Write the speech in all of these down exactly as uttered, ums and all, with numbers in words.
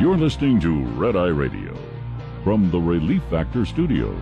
You're listening to Red Eye Radio from the Relief Factor Studios.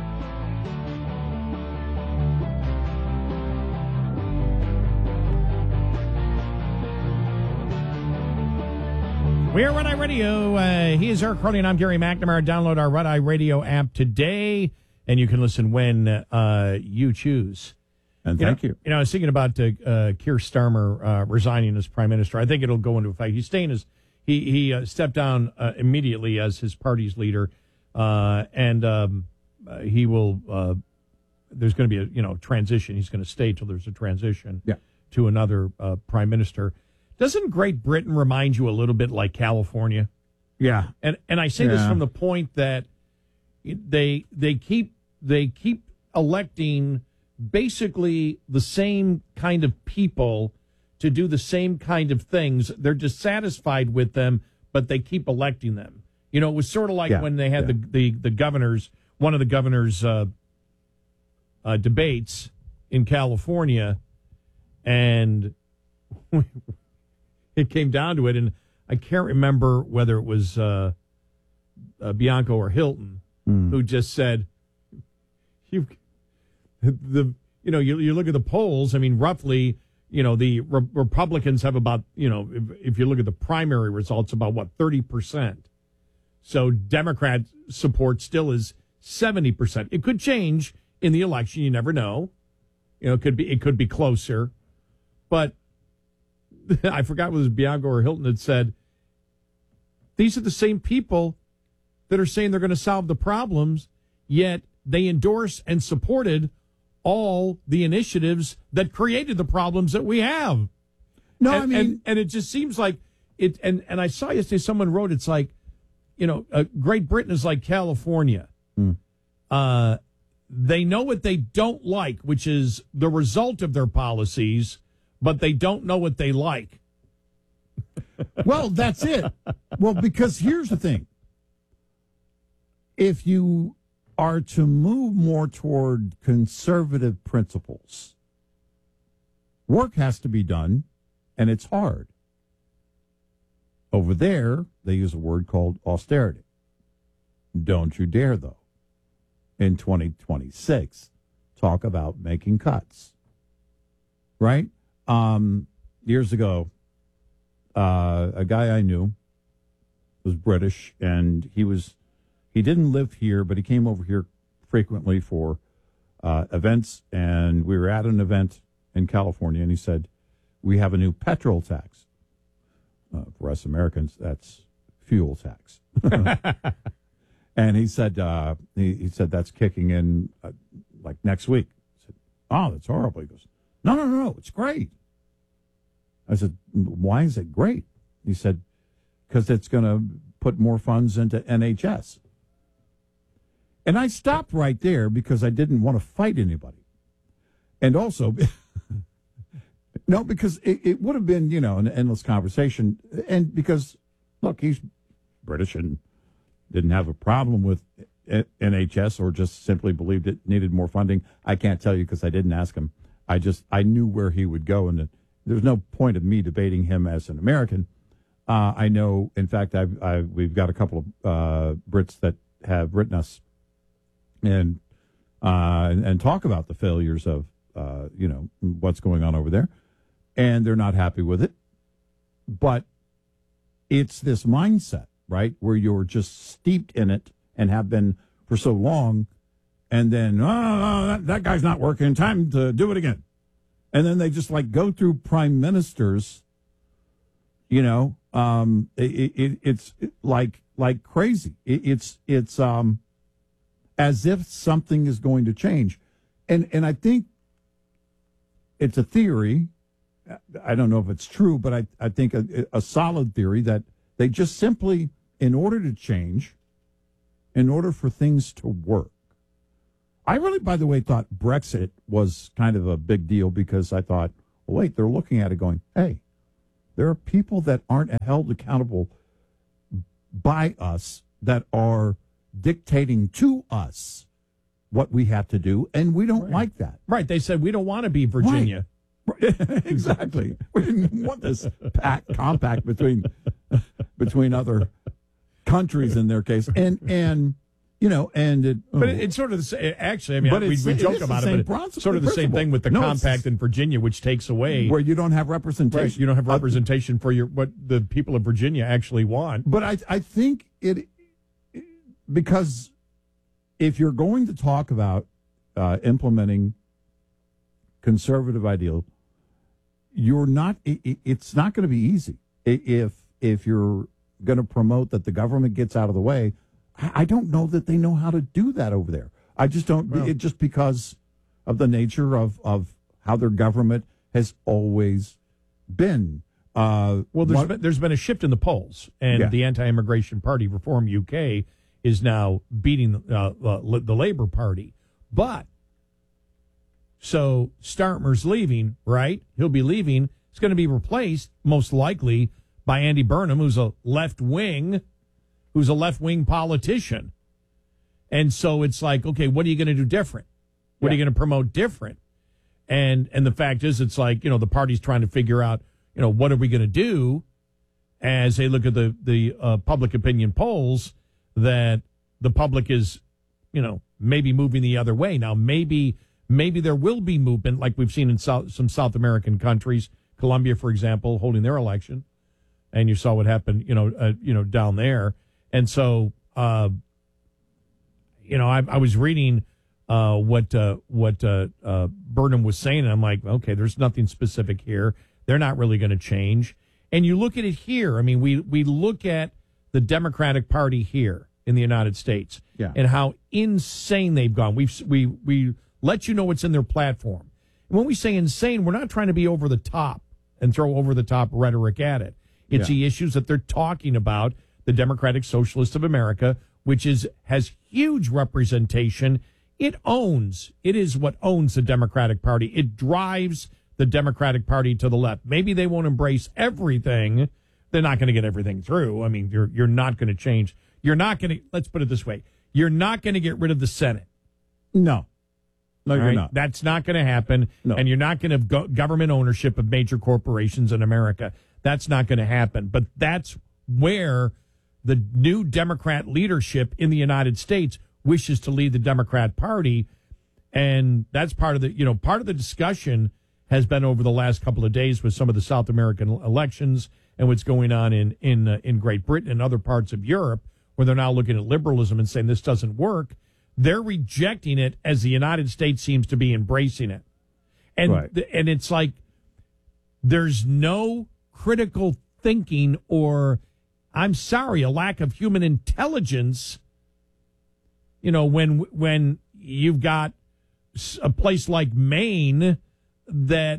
We are Red Eye Radio. Uh, he is Eric Crowley, and I'm Gary McNamara. Download our Red Eye Radio app today, and you can listen when uh, you choose. And you thank know, you. You know, I was thinking about uh, uh, Keir Starmer uh, resigning as prime minister. I think it'll go into effect. He's staying as he he uh, stepped down uh, immediately as his party's leader, uh, and um, uh, he will. Uh, there's going to be a you know transition. He's going to stay till there's a transition Yeah. to another uh, prime minister. Doesn't Great Britain remind you a little bit like California? Yeah. And and I say this Yeah. from the point that they they keep they keep electing basically the same kind of people to do the same kind of things. They're dissatisfied with them, but they keep electing them. You know, it was sort of like Yeah. when they had Yeah. the, the, the governors, one of the governors' uh, uh, debates in California, and it came down to it, and I can't remember whether it was uh, uh, Bianco or Hilton Mm. who just said, "You, the you know, you you look at the polls. I mean, roughly, you know, the re- Republicans have about you know, if, if you look at the primary results, about what thirty percent. So Democrat support still is seventy percent. It could change in the election. You never know. You know, it could be it could be closer, but." I forgot whether it was Bianco or Hilton had said, these are the same people that are saying they're going to solve the problems, yet they endorse and supported all the initiatives that created the problems that we have. No, and, I mean, and, and it just seems like it. And, and I saw yesterday someone wrote, it's like, you know, uh, Great Britain is like California. Mm. Uh, they know what they don't like, which is the result of their policies, but they don't know what they like. well, that's it. Well, because here's the thing. If you are to move more toward conservative principles, work has to be done, and it's hard. Over there, they use a word called austerity. Don't you dare, though, in twenty twenty-six, talk about making cuts. Right? Um, years ago, uh, a guy I knew was British, and he was he didn't live here, but he came over here frequently for uh, events. And we were at an event in California, and he said, "We have a new petrol tax. Uh, for us Americans, that's fuel tax." And he said, uh, he, he said that's kicking in uh, like next week. I said, "Oh, that's horrible." He goes, No, no, no, no, it's great. I said, "Why is it great?" He said, "Because it's going to put more funds into N H S." And I stopped right there because I didn't want to fight anybody. And also, no, because it, it would have been, you know, an endless conversation. And because, look, he's British and didn't have a problem with N H S or just simply believed it needed more funding. I can't tell you because I didn't ask him. I just, I knew where he would go, and there's no point of me debating him as an American. Uh, I know, in fact, I've, I've, we've got a couple of uh, Brits that have written us and, uh, and and talk about the failures of, uh, you know, what's going on over there, and they're not happy with it. But it's this mindset, right, where you're just steeped in it and have been for so long. And then, oh, that, that guy's not working. Time to do it again. And then they just like go through prime ministers, you know, um, it, it, it's like like crazy. It, it's it's um, as if something is going to change. And and I think it's a theory. I don't know if it's true, but I, I think a, a solid theory that they just simply, in order to change, in order for things to work. I really, by the way, thought Brexit was kind of a big deal because I thought, well, wait, they're looking at it going, hey, there are people that aren't held accountable by us that are dictating to us what we have to do, and we don't right. like that. Right. They said, we don't want to be Virginia. Right. Exactly. We didn't want this pact, compact between between other countries in their case, and and you know, and it, but it, it's sort of the same. Actually, I mean, But we, it's- we it joke is about the it, same but principle- it's sort of the same principle. thing with the No, it's- compact in Virginia, which takes away where you don't have representation. right, you don't have Uh, representation for your what the people of Virginia actually want. But I I think it because if you're going to talk about uh, implementing conservative ideal, you're not. It, it's not going to be easy if if you're going to promote that the government gets out of the way. I, I don't know that they know how to do that over there. I just don't. Well, it just because of the nature of of how their government has always been. Uh, Well, there's one- been, there's been a shift in the polls, and Yeah. the anti-immigration party, Reform U K, is now beating uh, uh, the Labour Party. But so Starmer's leaving, right? He'll be leaving. It's going to be replaced most likely by Andy Burnham, who's a left wing, who's a left wing politician. And so it's like, okay, what are you going to do different? What are you Yeah. going to promote different? And and the fact is, it's like, you know, the party's trying to figure out, you know, what are we going to do as they look at the, the uh, public opinion polls that the public is, you know, maybe moving the other way. Now, maybe maybe there will be movement like we've seen in South, some South American countries, Colombia, for example, holding their election. And you saw what happened, you know, uh, you know, down there. And so, uh, you know, I, I was reading uh, what uh, what uh, uh, Burnham was saying, and I'm like, okay, there's nothing specific here. They're not really going to change. And you look at it here. I mean, we we look at the Democratic Party here in the United States, Yeah. and how insane they've gone. We've we we let you know what's in their platform. And when we say insane, we're not trying to be over the top and throw over the top rhetoric at it. It's Yeah. the issues that they're talking about. The Democratic Socialists of America, which is has huge representation. It owns, it is what owns the Democratic Party. It drives the Democratic Party to the left. Maybe they won't embrace everything. They're not going to get everything through. I mean, you're you're not going to change. You're not going to, let's put it this way. You're not going to get rid of the Senate. no, no, you're Right? not. That's not going to happen. No. And you're not going to have go- government ownership of major corporations in America. That's not going to happen. But that's where the new Democrat leadership in the United States wishes to lead the Democrat Party. And that's part of the, you know, part of the discussion has been over the last couple of days with some of the South American elections and what's going on in, in, uh, in Great Britain and other parts of Europe, where they're now looking at liberalism and saying this doesn't work. They're rejecting it as the United States seems to be embracing it. And, Right. th- and it's like, there's no critical thinking or, I'm sorry, a lack of human intelligence. You know, when when you've got s- a place like Maine that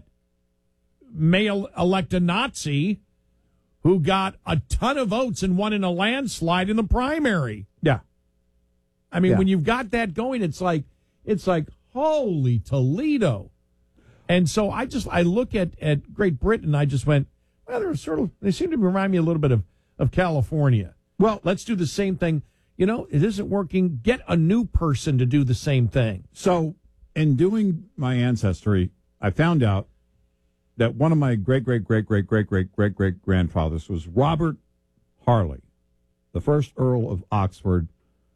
may el- elect a Nazi who got a ton of votes and won in a landslide in the primary. Yeah. I mean, Yeah. when you've got that going, it's like it's like holy Toledo. And so I just I look at, at Great Britain, I just went, well, they're sort of they seem to remind me a little bit of, of California. Well, let's do the same thing. You know, it isn't working. Get a new person to do the same thing. So, in doing my ancestry, I found out that one of my great, great, great, great, great, great, great, great grandfathers was Robert Harley, the first Earl of Oxford,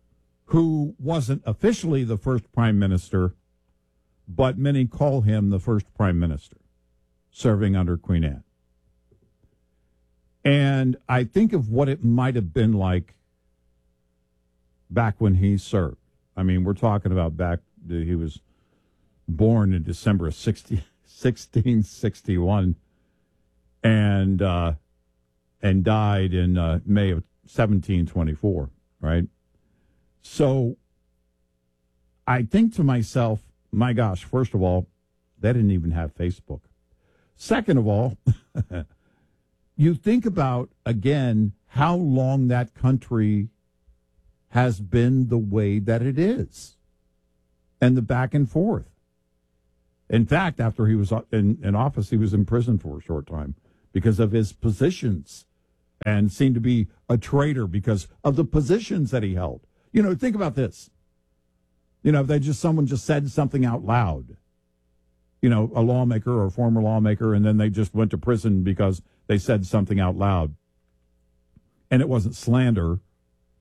who wasn't officially the first prime minister, but many call him the first prime minister, serving under Queen Anne. And I think of what it might have been like back when he served. I mean, we're talking about back, he was born in December of sixteen sixty-one and uh, and died in uh, May of seventeen twenty-four, right? So I think to myself, my gosh, first of all, they didn't even have Facebook. Second of all, you think about, again, how long that country has been the way that it is and the back and forth. In fact, after he was in, in office, he was in prison for a short time because of his positions and seemed to be a traitor because of the positions that he held. You know, think about this. You know, if they just, someone just said something out loud, you know, a lawmaker or a former lawmaker, and then they just went to prison because they said something out loud and it wasn't slander,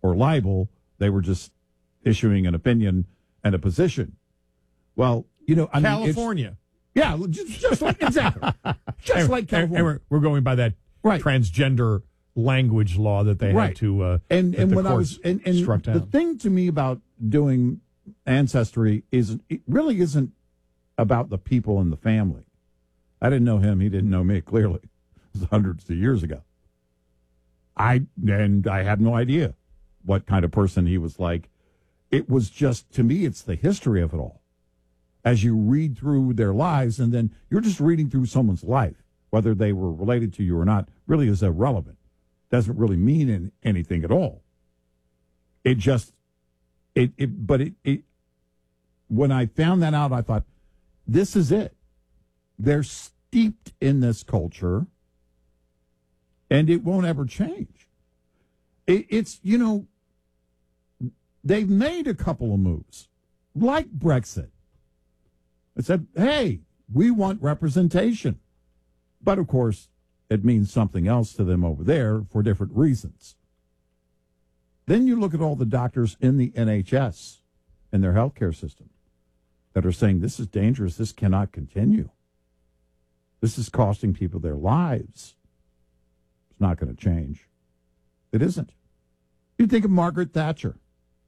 or libel. They were just issuing an opinion and a position. Well, you know, I California. Mean, yeah, just, just like, exactly. Just and, like California. And we're, we're going by that right. transgender language law that they right. had to uh, and and when I was and, and struck down. The thing to me about doing Ancestry is it really isn't about the people in the family. I didn't know him; he didn't know me. Clearly, it was hundreds of years ago. I and I had no idea what kind of person he was like. It was just, to me, it's the history of it all. As you read through their lives, and then you're just reading through someone's life, whether they were related to you or not, really is irrelevant. Doesn't really mean in, anything at all. It just, it, it but it, it, when I found that out, I thought, this is it. They're steeped in this culture, and it won't ever change. It, it's, you know, they've made a couple of moves, like Brexit. It said, hey, we want representation. But, of course, it means something else to them over there for different reasons. Then you look at all the doctors in the N H S and their healthcare system that are saying this is dangerous, this cannot continue. This is costing people their lives. It's not going to change. It isn't. You think of Margaret Thatcher.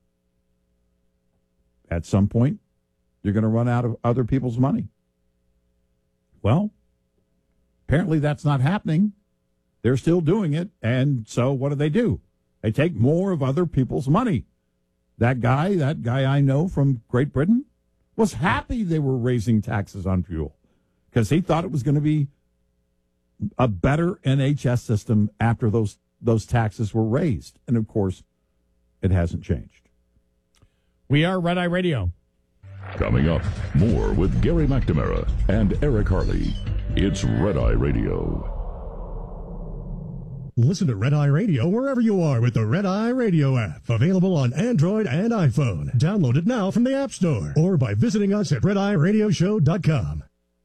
At some point, you're going to run out of other people's money. Well, apparently that's not happening. They're still doing it. And so what do they do? They take more of other people's money. That guy, that guy I know from Great Britain, was happy they were raising taxes on fuel because he thought it was going to be a better N H S system after those, those taxes were raised. And, of course, it hasn't changed. We are Red Eye Radio. Coming up, more with Gary McNamara and Eric Harley. It's Red Eye Radio. Listen to Red Eye Radio wherever you are with the Red Eye Radio app. Available on Android and iPhone. Download it now from the App Store or by visiting us at red eye radio show dot com.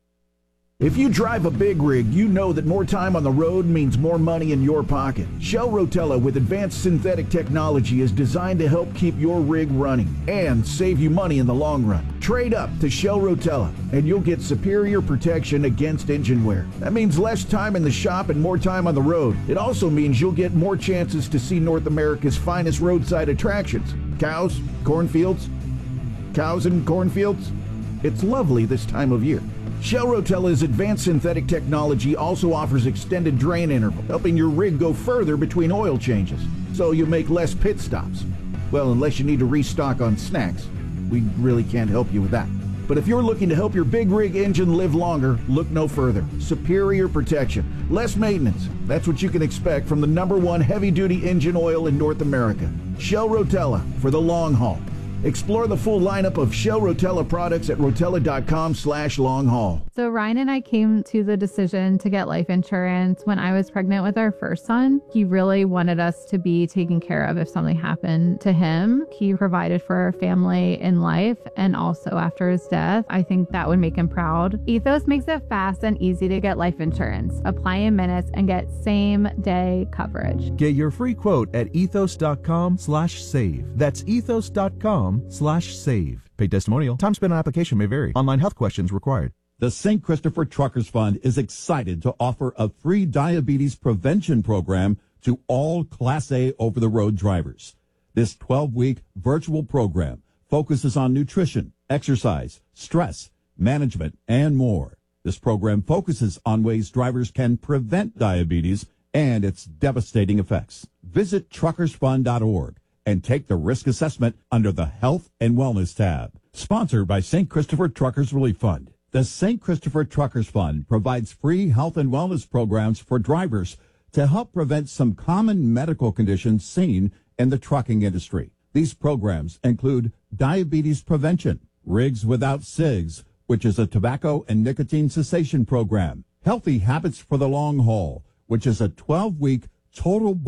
If you drive a big rig, you know that more time on the road means more money in your pocket. Shell Rotella with advanced synthetic technology is designed to help keep your rig running and save you money in the long run. Trade up to Shell Rotella and you'll get superior protection against engine wear. That means less time in the shop and more time on the road. It also means you'll get more chances to see North America's finest roadside attractions. Cows, cornfields, cows and cornfields. It's lovely this time of year. Shell Rotella's advanced synthetic technology also offers extended drain interval, helping your rig go further between oil changes, so you make less pit stops. Well, unless you need to restock on snacks, we really can't help you with that. But if you're looking to help your big rig engine live longer, look no further. Superior protection, less maintenance. That's what you can expect from the number one heavy-duty engine oil in North America. Shell Rotella for the long haul. Explore the full lineup of Shell Rotella products at rotella.com slash long haul. So Ryan and I came to the decision to get life insurance when I was pregnant with our first son. He really wanted us to be taken care of if something happened to him. He provided for our family in life and also after his death. I think that would make him proud. Ethos makes it fast and easy to get life insurance. Apply in minutes and get same day coverage. Get your free quote at ethos.com slash save. That's ethos.com slash save. Paid testimonial. Time spent on application may vary. Online health questions required. The Saint Christopher Truckers Fund is excited to offer a free diabetes prevention program to all Class A over-the-road drivers. This twelve-week virtual program focuses on nutrition, exercise, stress, management, and more. This program focuses on ways drivers can prevent diabetes and its devastating effects. Visit truckers fund dot org and take the risk assessment under the Health and Wellness tab. Sponsored by Saint Christopher Truckers Relief Fund. The Saint Christopher Truckers Fund provides free health and wellness programs for drivers to help prevent some common medical conditions seen in the trucking industry. These programs include diabetes prevention, Rigs Without Cigs, which is a tobacco and nicotine cessation program, Healthy Habits for the Long Haul, which is a twelve-week total